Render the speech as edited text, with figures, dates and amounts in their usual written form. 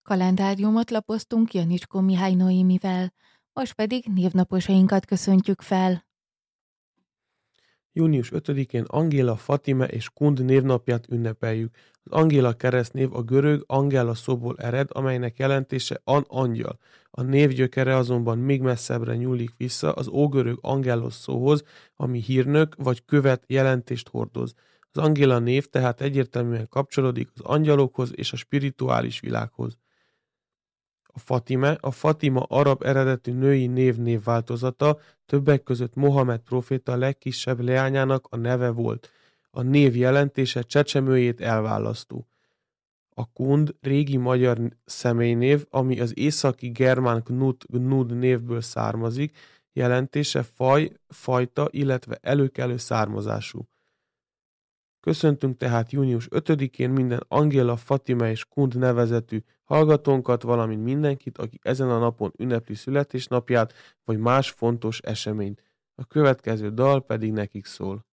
Kalendáriumot lapoztunk Janicskó Mihály Noémivel, most pedig névnaposainkat köszöntjük fel. Június 5-én Angéla, Fatime és Kund névnapját ünnepeljük. Az Angéla keresztnév a görög Angela szóból ered, amelynek jelentése angyal. A név gyökere azonban még messzebbre nyúlik vissza az ógörög angelos szóhoz, ami hírnök vagy követ jelentést hordoz. Az Angéla név tehát egyértelműen kapcsolódik az angyalokhoz és a spirituális világhoz. A Fatima arab eredetű női név névváltozata, többek között Mohamed próféta legkisebb leányának a neve volt. A név jelentése csecsemőjét elválasztó. A Kund régi magyar személynév, ami az északi germán Gnud névből származik, jelentése faj, fajta, illetve előkelő származású. Köszöntünk tehát június 5-én minden Angéla, Fatime és Kund nevezetű hallgatónkat, valamint mindenkit, aki ezen a napon ünnepli születésnapját, vagy más fontos eseményt. A következő dal pedig nekik szól.